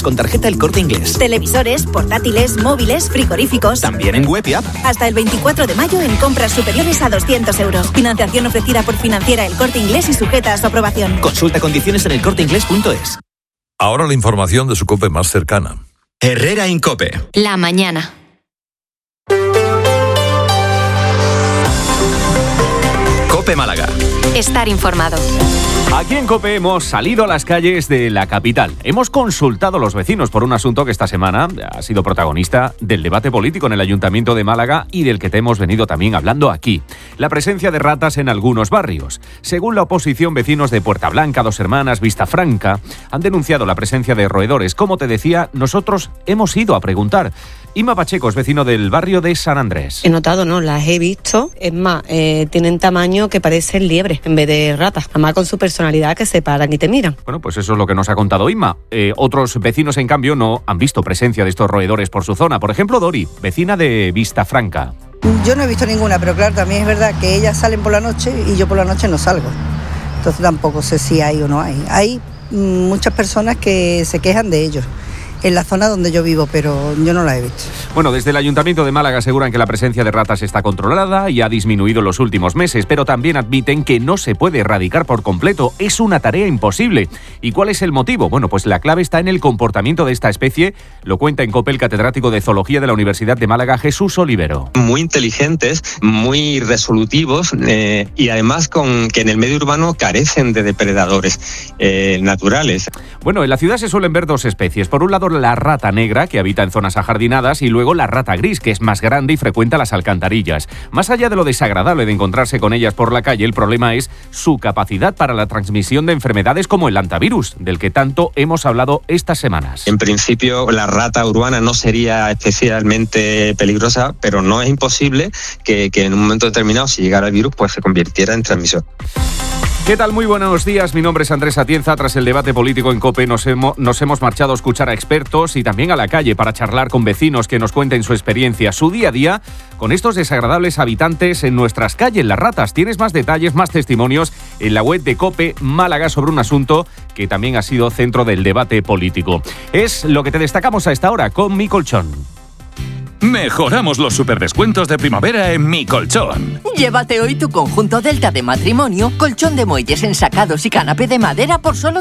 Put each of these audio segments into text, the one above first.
con tarjeta El Corte Inglés. Televisores, portátiles, móviles, frigoríficos. También en web y app. Hasta el 24 de mayo en compras superiores a 200 euros. Financiación ofrecida por Financiera El Corte Inglés y sujeta a su aprobación. Consulta condiciones en elcorteinglés.es. Ahora la información de su COPE más cercana. Herrera Incope. La mañana. COPE Málaga. Estar informado. Aquí en COPE hemos salido a las calles de la capital. Hemos consultado a los vecinos por un asunto que esta semana ha sido protagonista del debate político en el Ayuntamiento de Málaga y del que te hemos venido también hablando aquí. La presencia de ratas en algunos barrios. Según la oposición, vecinos de Puerta Blanca, Dos Hermanas, Vistafranca han denunciado la presencia de roedores. Como te decía, nosotros hemos ido a preguntar. Inma Pacheco es vecino del barrio de San Andrés. He notado, ¿no? Las he visto. Es más, tienen tamaño que parecen liebres en vez de ratas. Además, con su personalidad que se paran y te miran. Bueno, pues eso es lo que nos ha contado Inma. Otros vecinos, en cambio, no han visto presencia de estos roedores por su zona. Por ejemplo, Dori, vecina de Vistafranca. Yo no he visto ninguna, pero claro, también es verdad que ellas salen por la noche y yo por la noche no salgo. Entonces tampoco sé si hay o no hay. Hay muchas personas que se quejan de ellos en la zona donde yo vivo, pero yo no la he visto. Bueno, desde el Ayuntamiento de Málaga aseguran que la presencia de ratas está controlada y ha disminuido en los últimos meses, pero también admiten que no se puede erradicar por completo. Es una tarea imposible. ¿Y cuál es el motivo? Bueno, pues la clave está en el comportamiento de esta especie. Lo cuenta en COPE el catedrático de Zoología de la Universidad de Málaga, Jesús Olivero. Muy inteligentes, muy resolutivos y además que en el medio urbano carecen de depredadores naturales. Bueno, en la ciudad se suelen ver dos especies. Por un lado, la rata negra, que habita en zonas ajardinadas, y luego la rata gris, que es más grande y frecuenta las alcantarillas. Más allá de lo desagradable de encontrarse con ellas por la calle, el problema es su capacidad para la transmisión de enfermedades como el hantavirus, del que tanto hemos hablado estas semanas. En principio, la rata urbana no sería especialmente peligrosa, pero no es imposible que en un momento determinado, si llegara el virus, pues se convirtiera en transmisor. ¿Qué tal? Muy buenos días. Mi nombre es Andrés Atienza. Tras el debate político en COPE nos hemos marchado a escuchar a expertos y también a la calle para charlar con vecinos que nos cuenten su experiencia, su día a día con estos desagradables habitantes en nuestras calles, las ratas. Tienes más detalles, más testimonios en la web de COPE Málaga sobre un asunto que también ha sido centro del debate político. Es lo que te destacamos a esta hora con Mi Colchón. Mejoramos los superdescuentos de primavera en Mi Colchón. Llévate hoy tu conjunto Delta de matrimonio, colchón de muelles ensacados y canapé de madera por solo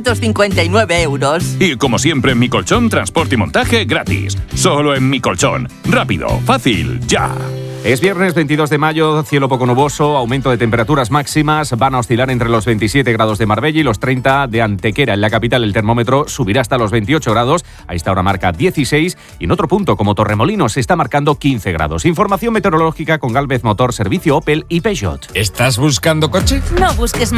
359 euros. Y como siempre en Mi Colchón, transporte y montaje gratis. Solo en Mi Colchón. Rápido, fácil, ya. Es viernes 22 de mayo, cielo poco nuboso, aumento de temperaturas máximas, van a oscilar entre los 27 grados de Marbella y los 30 de Antequera. En la capital el termómetro subirá hasta los 28 grados, a esta hora marca 16, y en otro punto como Torremolinos se está marcando 15 grados. Información meteorológica con Gálvez Motor, servicio Opel y Peugeot. ¿Estás buscando coche? No busques más.